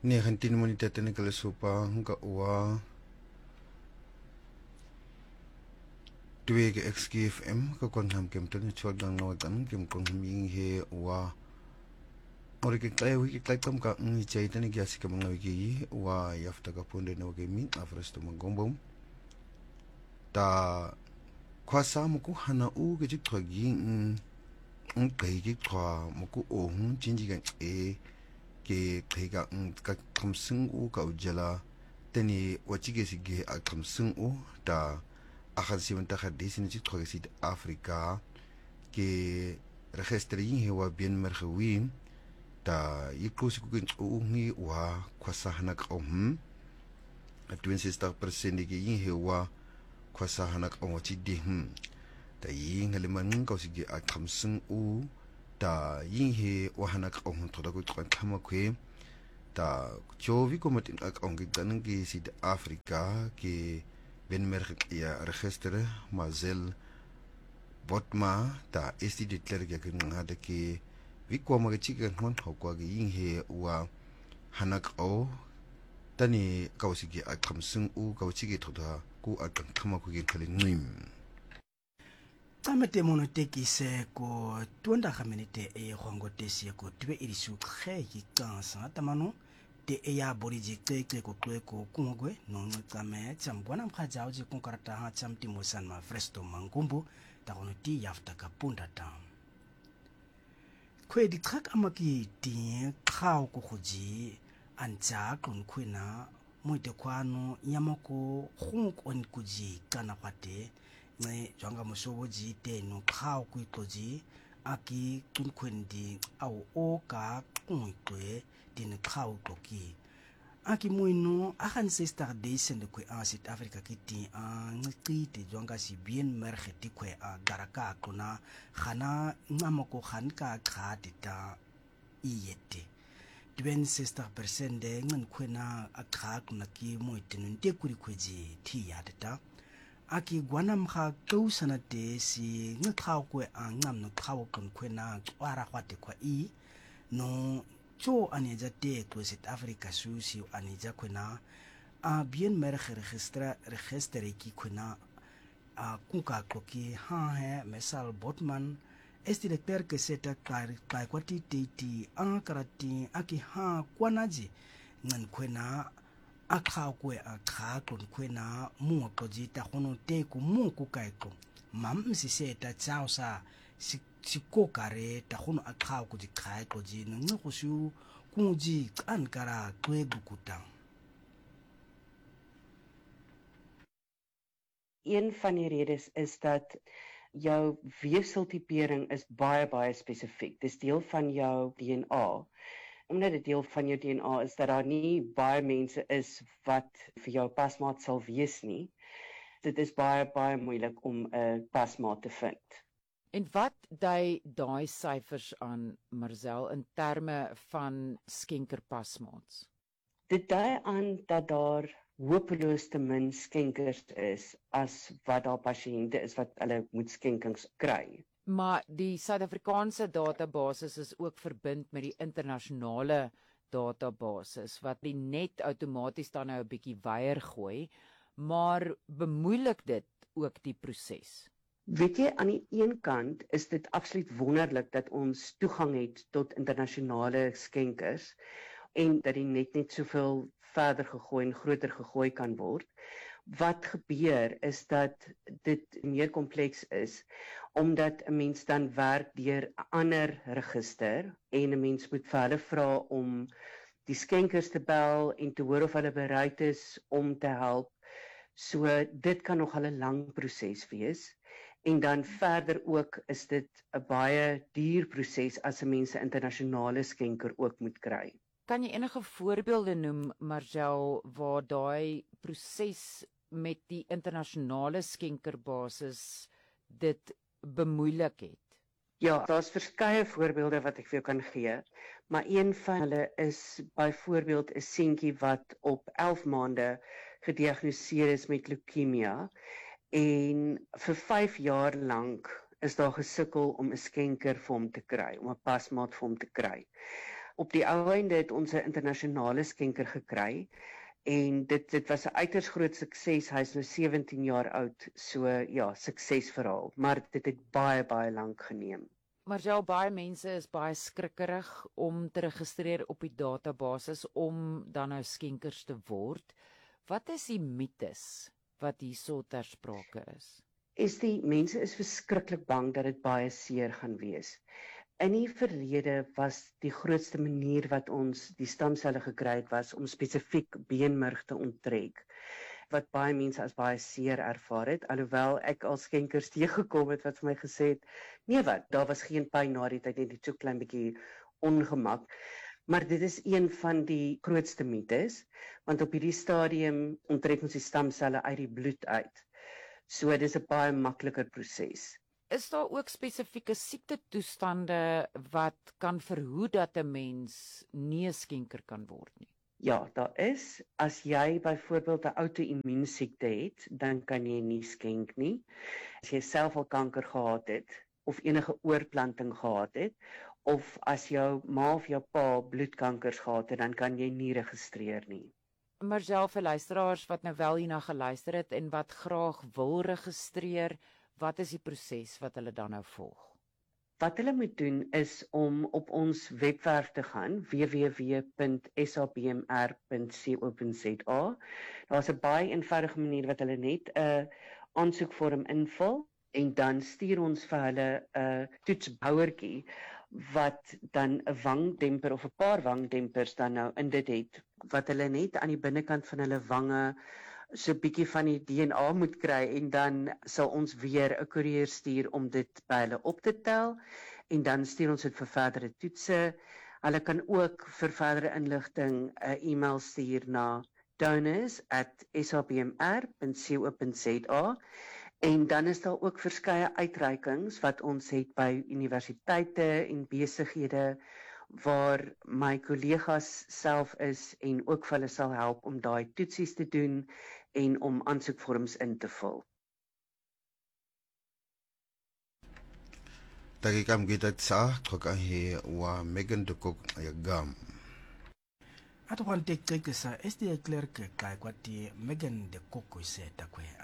19 minute na kala sopa hangga uwa tuwe ke XKFM ka kwan ham kem tan chol dang no tan kem kwan ham ying he uwa ori ke klay wi ke klay tam ka ngi chai tan ki asik mga wi ki uwa yafta ka punde no ke min afres to mangombom ta kwasa mo ku hana u ke jik thwa gi kai ki thwa mo ku o hun jinji gan ke kaiga ka kamsung u ka ujala tani wachige sige a kamsung u da akhad si wanta khadis ni chit khogesi Afrika ke registering hewa bien mergewin da yikusi ku gen u ngi wa kwasahana ka 62% ke yin hewa kwasahana ka wachi de da yin haliman ka sige a kamsung u da yin he wahana ka thoda ku khama kwe da jovi ko matin ak ongi dan ki sid Afrika ke ben merk ya register mazel botma da esti declare ke ngada ke vi ko ma chi ke hon ko ga yin he wa hanak o tani ka usigi ak khamsung u ka chi ke thoda ku ak khama ku ke khali nim Tamete monotekise ko tuanda khamenete e khongo tesi ko tube irisu khe yi kansa tamano te ya boriji ke ko kungwe no ngame chambwana mkhajao ji kunkarata ha chamti mosan ma fresto mangumbu ta kono ti yafta ka punda ta kwe di khak amaki ti khao ko khoji anja kon khwena moite kwano yamako khung on kuji kana pate ne jwanga mosobo ji te no khao ku itoji aki kunkwendi au oka kunkwe din khao toki aki muino akan sister desen de kwe South Africa kiti ngqi te jwanga si bien mergeti kwe garaka kuna khana ngamako khanka khati ta iyete 27% de ngin kwena akha kuna ki moitenun te kuri kweji thi yadata aki gwanam kha kausana te si ngkhao kwe ngam no khao kun kwena twara kwate kwa I no cho aneja te to South Africa susi aneja kwena bien mer registre ki kwena kuka koki ha he mesal botman esti de per que seta kai kwati ti karati aki ha kwanaji ngan kwena akha kwe akha kon kwena mu koji ta khono te ku mu ku kai ko mam si se ta chao sa si ko kare ta khono akha ku di khai ko ji no ku shu ku ji kan kara kwe bukuta. Een van die redes is dat jou weefseltipering is baie spesifiek. Dis deel van jou DNA. Omdat dit deel van jou DNA is dat daar nie baie mense is wat vir jou pasmaat sal wees nie. Dit is baie moeilik om 'n pasmaat te vind. En wat dui daai syfers aan, Marzel, in terme van skenkerpasmaats? Dit dui aan dat daar hopeloos te min skenkers is as wat daar pasiënte is wat hulle moet skenkings kry. Maar die Suid-Afrikaanse database is ook verbind met die internasionale database wat die net outomaties dan nou 'n bietjie weier gooi, maar bemoeilik dit ook die proses. Weet jy, aan die een kant is dit absoluut wonderlik dat ons toegang het tot internasionale skenkers en dat die net soveel verder gegooi en groter gegooi kan word. Wat gebeur is dat dit meer kompleks is omdat 'n mens dan werk deur 'n ander register en 'n mens moet vir hulle vra om die skenkers te bel en te hoor of hulle bereid is om te help. So dit kan nog 'n lang proses wees en dan verder ook is dit 'n baie duur proses as 'n mens 'n internasionale skenker ook moet kry. Kan jy enige voorbeelde noem, Marzel, waar daai proses met die internasionale skenkerbasis dit bemoeilik het? Ja, daar's verskeie voorbeelde wat ek vir jou kan gee, maar een van hulle is byvoorbeeld 'n seentjie wat op 11 maande gediagnoseer is met leukemia en vir 5 jaar lank is daar gesukkel om 'n skenker vir hom te kry, om 'n pasmaat vir hom te kry. Op die ou einde het ons 'n internasionale skenker gekry en dit was 'n uiters groot sukses. Hy's nou 17 jaar oud. So ja, suksesverhaal, maar dit het baie lank geneem. Maar baie mense is baie skrikkerig om te registreer op die database om dan nou skenkers te word. Wat is die mites wat hierso ter sprake is? Die mense is verskriklik bang dat dit baie seer gaan wees. In die verlede was die grootste manier wat ons die stamselle gekry het was om spesifiek beenmurg te onttrek, wat baie mense as baie seer ervaar het, alhoewel ek al skenkers teëgekom het wat vir my gesê het, nee wat, daar was geen pyn na die tyd, net so klein bietjie ongemak. Maar dit is een van die grootste mites, want op hierdie stadium onttrek ons die stamselle uit die bloed uit. So dit is 'n baie makliker proses. Is daar ook spesifieke siektetoestande wat kan verhoed dat 'n mens nie 'n skenker kan word nie? Ja, daar is. As jy byvoorbeeld 'n outo-immuunsiekte het, dan kan jy nie skenk nie. As jy self al kanker gehad het of enige oorplanting gehad het, of as jou ma of jou pa bloedkankers gehad het, dan kan jy nie registreer nie. Maar vir luisteraars wat nou wel hierna geluister het en wat graag wil registreer, wat is die proses wat hulle dan nou volg? Wat hulle moet doen is om op ons webwerf te gaan, www.sabmr.co.za. Daar's 'n baie eenvoudige manier wat hulle net 'n aansoekvorm invul en dan stuur ons vir hulle 'n toetsbouertjie wat dan 'n wangdemper of 'n paar wangdempers dan nou in dit het, wat hulle net aan die binnekant van hulle wange so 'n bietjie van die DNA moet kry en dan sal ons weer 'n koerier stuur om dit by hulle op te tel en dan stuur ons dit vir verdere toetse. Hulle kan ook vir verdere inligting 'n e-mail stuur na donors@sabmr.co.za en dan is daar ook verskeie uitreikings wat ons het by universiteite en besighede waar my kollegas self is en ook vir hulle sal help om daai toetsies te doen en om aansoekvorms in te vul. Dakika mgita tsa qoka he wa Megan de Kock ya gam. Ato kwante qeqisa SD clerk ka kwati Megan de Kock iseta kwea.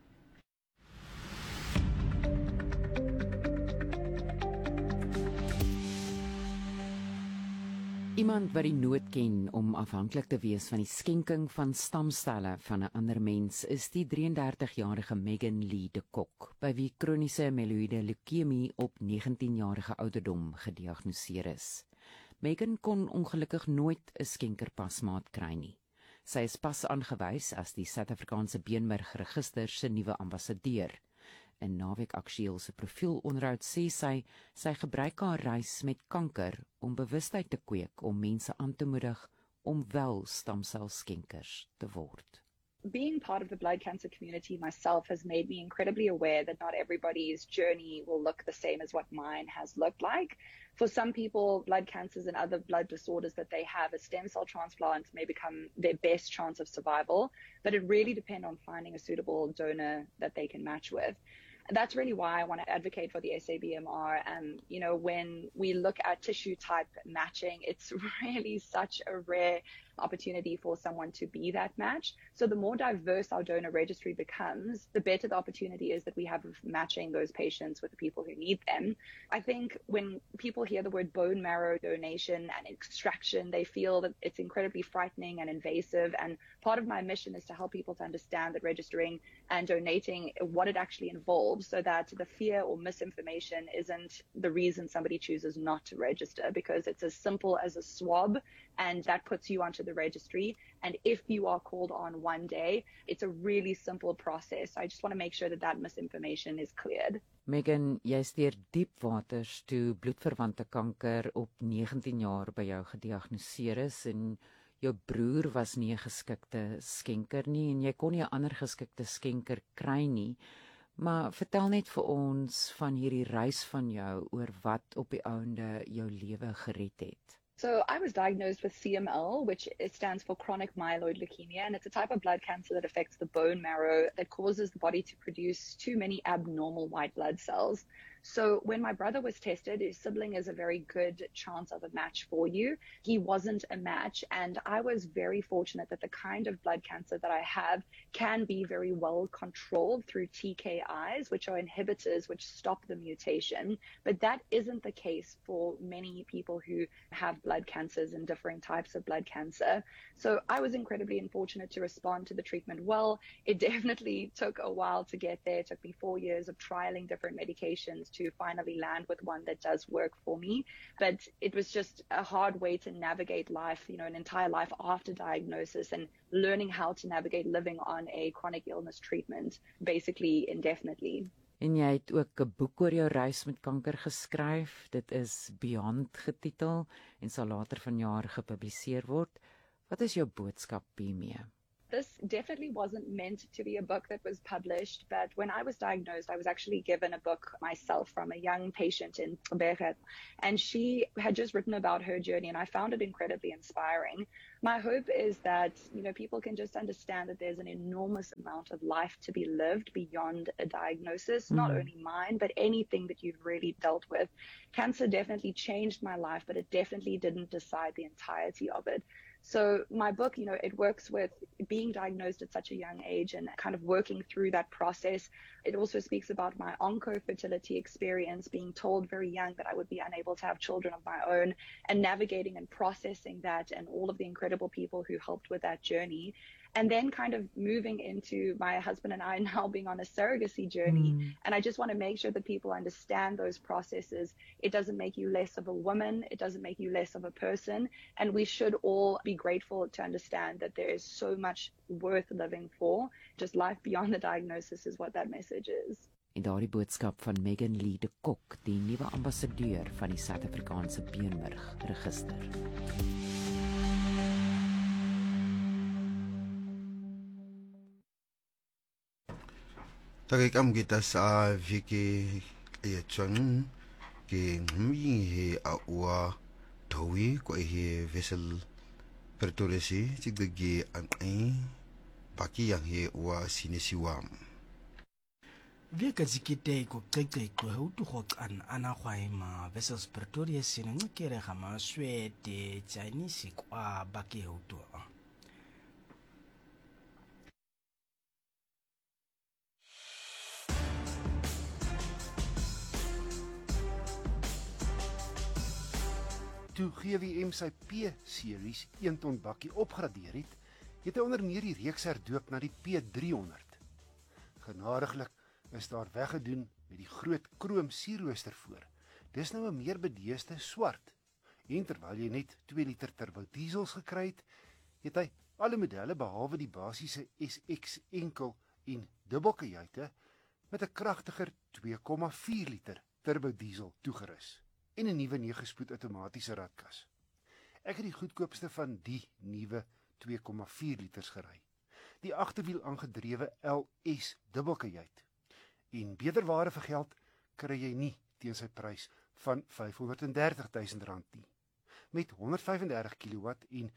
Iemand wat die nood ken om afhanklik te wees van die skenking van stamstelle van 'n ander mens is die 33-jarige Megan Lee de Kock, by wie kroniese mieloïde leukemie op 19-jarige ouderdom gediagnoseer is. Megan kon ongelukkig nooit 'n skenkerpasmaat kry nie. Sy is pas aangewys as die Suid-Afrikaanse Beenmurgregister se nuwe ambassadeur. In Naweek Aktueel se profielonderhoud sê sy gebruik haar reis met kanker om bewustheid te kweek om mense aan te moedig om wel stamselskenkers te word. Being part of the blood cancer community myself has made me incredibly aware that not everybody's journey will look the same as what mine has looked like. For some people, blood cancers and other blood disorders that they have, a stem cell transplant may become their best chance of survival, but it really depends on finding a suitable donor that they can match with. And that's really why I want to advocate for the SABMR. And, when we look at tissue type matching, it's really such a rare opportunity for someone to be that match. So the more diverse our donor registry becomes, the better the opportunity is that we have of matching those patients with the people who need them. I think when people hear the word bone marrow donation and extraction, they feel that it's incredibly frightening and invasive. And part of my mission is to help people to understand that registering and donating, what it actually involves, so that the fear or misinformation isn't the reason somebody chooses not to register, because it's as simple as a swab, and that puts you onto the registry. And if you are called on one day, it's a really simple process. I just want to make sure that that misinformation is cleared. Megan, jy is deur diep waters toe bloedverwante kanker op 19 jaar by jou gediagnoseer is en jou broer was nie 'n geskikte skenker nie en jy kon nie 'n ander geskikte skenker kry nie. Maar vertel net vir ons van hierdie reis van jou oor wat op die ouende jou lewe gered het. So I was diagnosed with CML, which stands for chronic myeloid leukemia, and it's a type of blood cancer that affects the bone marrow that causes the body to produce too many abnormal white blood cells. So when my brother was tested, his sibling is a very good chance of a match for you. He wasn't a match, and I was very fortunate that the kind of blood cancer that I have can be very well controlled through TKIs, which are inhibitors which stop the mutation. But that isn't the case for many people who have blood cancers and different types of blood cancer. So I was incredibly fortunate to respond to the treatment well. It definitely took a while to get there. It took me 4 years of trialing different medications to finally land with one that does work for me. But it was just a hard way to navigate life, an entire life after diagnosis, and learning how to navigate living on a chronic illness treatment, basically indefinitely. En jy het ook 'n boek oor jou reis met kanker geskryf. Dit is Beyond getitel en sal later vanjaar gepubliseer word. Wat is jou boodskap hiermee? This definitely wasn't meant to be a book that was published, but when I was diagnosed, I was actually given a book myself from a young patient in Gqeberha, and she had just written about her journey, and I found it incredibly inspiring. My hope is that, people can just understand that there's an enormous amount of life to be lived beyond a diagnosis, not only mine, but anything that you've really dealt with. Cancer definitely changed my life, but it definitely didn't decide the entirety of it. So my book, it works with being diagnosed at such a young age and kind of working through that process. It also speaks about my onco-fertility experience, being told very young that I would be unable to have children of my own, and navigating and processing that, and all of the incredible people who helped with that journey. And then kind of moving into my husband and I now being on a surrogacy journey. And I just want to make sure that people understand those processes. It doesn't make you less of a woman. It doesn't make you less of a person. And we should all be grateful to understand that there is so much worth living for. Just life beyond the diagnosis is what that message is. En daardie boodskap van Megan Lee de Kok, die nuwe ambassadeur van die Suid-Afrikaanse Beenmerg Register. Tagay kam kita sa viki yachang ke ngmi he awa towi ko he vessel pertoresi tigge an baki yang he wa sinesiwam. Vika zikite ko keke ko hutu hok an ana khwaima vessels Pretoria sine ngikere gama swete Chinese kwa baki hutu. Toe GWM sy P-series 1 ton bakkie opgradeer het hy onder meer die reeks herdoop na die P300. Genadiglik is daar weggedoen met die groot kroom sierrooster voor. Dis nou 'n meer bedeesde swart. En terwyl jy net 2 liter turbo diesels gekry het hy alle modelle behalwe die basiese SX enkel en dubbelkajuite met 'n kragtiger 2,4 liter turbo diesel toegerus en 'n nuwe 9-spoed outomatiese radkas. Ek het die goedkoopste van die nuwe 2,4 liters gery. Die agterwiel aangedrewe LS dubbelkajuit. En beter ware vir geld kry jy nie teen sy prys van R530 000 nie. Met 135 kW en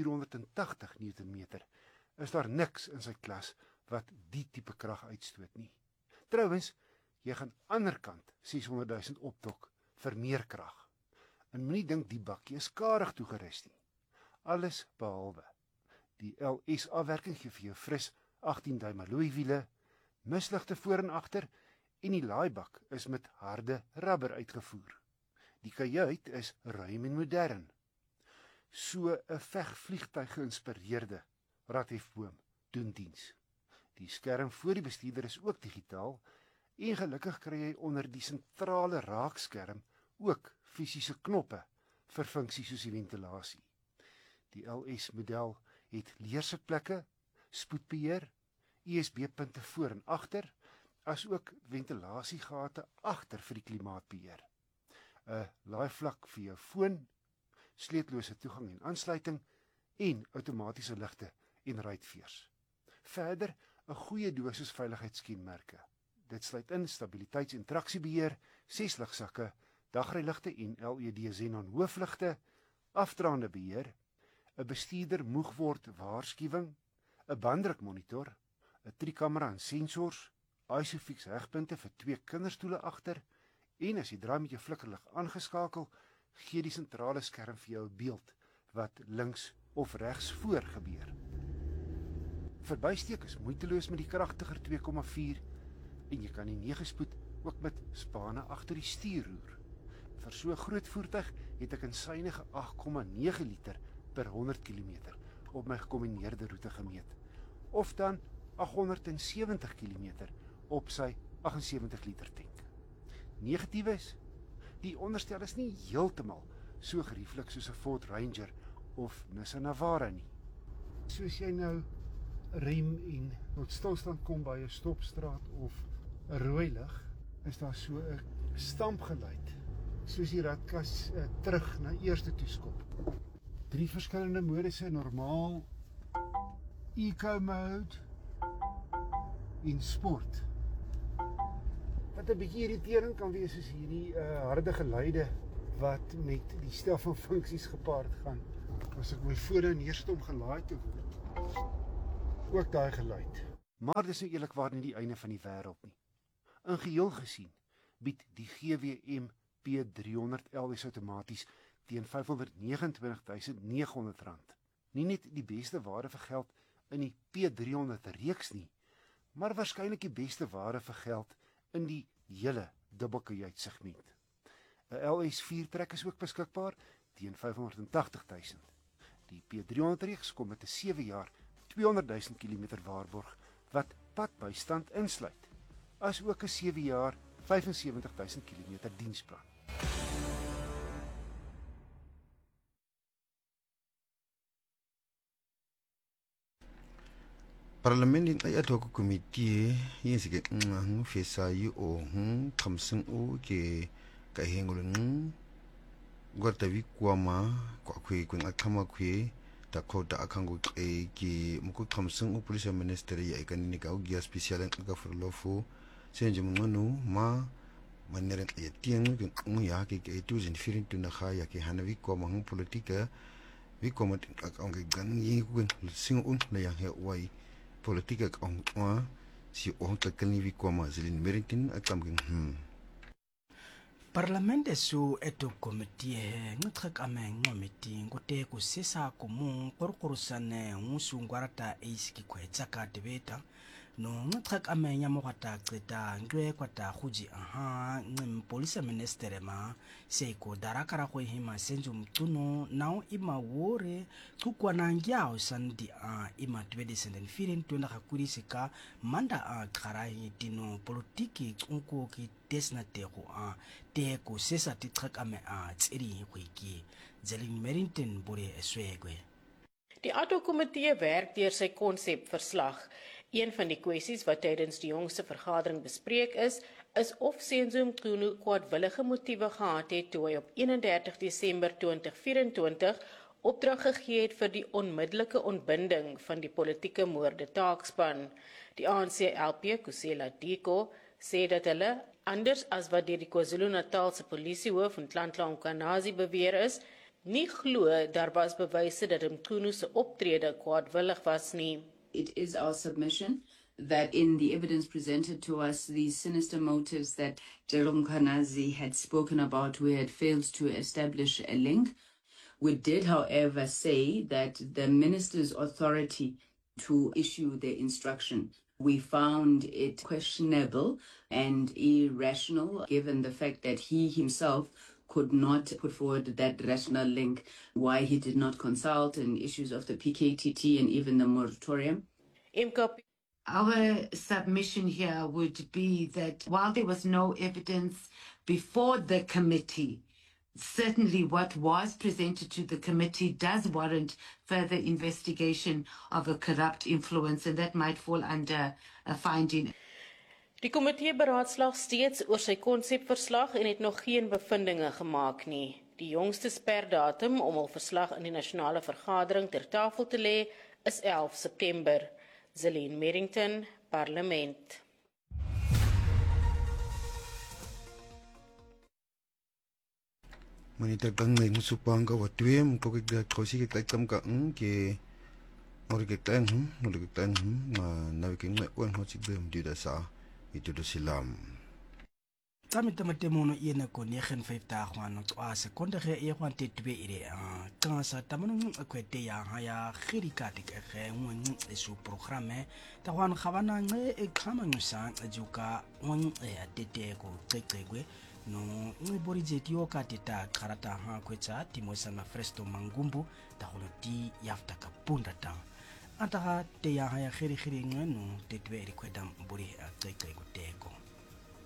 480 Nm is daar niks in sy klas wat die tipe krag uitstoot nie. Trouwens, jy gaan anderkant 600 000 optok vir meer krag. En moenie dink die bakkie is karig toegerus nie. Alles behalwe. Die LS afwerking gee vir jou fris 18 duim alloy wiele, misligte voor en agter en die laaibak is met harde rubber uitgevoer. Die kajuit is ruim en modern. So 'n vegvliegtuig geïnspireerde radhefboom doen diens. Die skerm voor die bestuurder is ook digitaal en gelukkig kry jy onder die sentrale raakskerm ook fisiese knoppe vir funksies soos die ventilasie. Die LS model het leersitplekke, spoedbeheer, USB-punte voor en agter, as ook ventilasiegate agter vir die klimaatbeheer. 'n laaivlak vir jou foon, sleutellose toegang en aansluiting en outomatiese ligte en ruitveers. Verder 'n goeie dosis veiligheidskenmerke. Dit sluit in stabiliteits- en traksiebeheer, 6 ligsakke, dagryligte en LED xenon hoofligte, afdraande beheer, 'n bestuurder moeg word waarskuwing, 'n banddrukmonitor, 'n 3-kamera en sensors, ISOFIX hegpunte vir 2 kinderstoele agter En as jy draai met jou flikkerlig aangeskakel, gee die sentrale skerm vir jou 'n beeld wat links of regs voor gebeur. Verbysteek is moeiteloos met die kragtiger 2,4 en jy kan die 9-spoed ook met spane agter die stuur roer. Vir so 'n groot voertuig het ek 'n suiwige 8,9 liter per 100 km op my gekombineerde roete gemeet, of dan 870 km op sy 78 liter tank. Negatief is, die onderstel is nie heeltemal so gerieflik soos 'n Ford Ranger of Nissan Navara nie. Soos jy nou rem en tot stilstand kom by 'n stopstraat of 'n rooi lig, is daar so 'n stampgeluid, soos die radkas terug na eerste toeskop. 3 verskillende modusse: normaal, eco mode en sport. Wat 'n bietjie irriterend kan wees is hierdie harde geluide wat met die stel van funksies gepaard gaan. As ek my fone neersit om gelaai te word, ook daai geluid. Maar dis nou eerlikwaar nie die einde van die wêreld nie. In geheel gesien bied die GWM P300 LS outomaties teen R529.900 nie net die beste ware vir geld in die P300 reeks nie, maar waarskynlik die beste ware vir geld in die hele dubbelkajuitsegment. 'n LS4 trek is ook beskikbaar teen R580.000. Die P300 reeks kom met 'n 7 jaar 200.000 km waarborg wat padbystand insluit, as ook 'n 7 jaar 75.000 km diensplan. Parliament ay atoko komite yin sige ngang fesa yi o thamsing o ke ka hengulun gorta wi kwama kwa khwe kweng athama khwe ta khota akhangu ke muku thamsing o police minister ya ikanini ka ugia special ka furlofu senje munu ma manere ya tieng ke ya ke 2014 na kha ya ke hanawi kwama hang politika wi kwama ang gan yi kweng sing un na ya he wai politika ang si ontwikkeling wie kwam Zelin Merrington akamgin Parlamente su eto komitie ngitrak ameng ngomiti ngote kusesa kumu korkorusane ngusungwarata eisiki kwetsaka debeta no ngitrak amenya mokata qeta ngwe kwata khuji ngim police minister ma seiko darakara ko hima senju mtuno nao ima wore tukwana ngyao sandi ima 2014 tuna kakurisika manda kharai tino politiki unko ki desna teko teko sesa titrak ame tsiri kwiki Zelin Merrington bore eswegwe. Die ATO-komitee werk deur sy konsepverslag. Een van die kwessies wat tydens die jongste vergadering bespreek is of Senzo Mchunu kwaadwillige motiewe gehad het toe hy op 31 Desember 2024 opdrag gegee het vir die onmiddellike ontbinding van die politieke moorde taakspan. Die ANC-LP Kusela Diko sê dat hulle, anders as wat deur die KwaZulu-Natalse polisiehoof Nhlanhla Mkhwanazi beweer is, nie glo daar was bewyse dat Mchunu se optrede kwaadwillig was nie. It is our submission that in the evidence presented to us, the sinister motives that General Mkhwanazi had spoken about, we had failed to establish a link. We did, however, say that the minister's authority to issue the instruction, we found it questionable and irrational, given the fact that he himself could not put forward that rational link, why he did not consult in issues of the PKTT and even the moratorium. Our submission here would be that while there was no evidence before the committee, certainly what was presented to the committee does warrant further investigation of a corrupt influence, and that might fall under a finding. Die komitee beraadslaag steeds oor sy konsepverslag en het nog geen bevindinge gemaak nie. Die jongste sperdatum om hul verslag in die nasionale vergadering ter tafel te lê is 11 September. Zelin Merrington, Parlement. Manita kang musupanga watwe mkoke da khosi ke kakam ka ke oriketang ma nawiking me wan hochik be mdida sa itu do silam Tamita matemono iena ko negen 5 dagen twa sekonde ge e kwante tbe ire kansa tamano kwete ya haya khirikati ge ngwen esu programme ta wan khabana nge e khama ngusa juka on e atete ko cecegwe no ngibori jetio ka teta karata ha kwetsa timosa na fresto mangumbu ta hono ti yafta ka punda ta ata te ya haya khiri ngeno te tbe ire kwedam buri cecego teko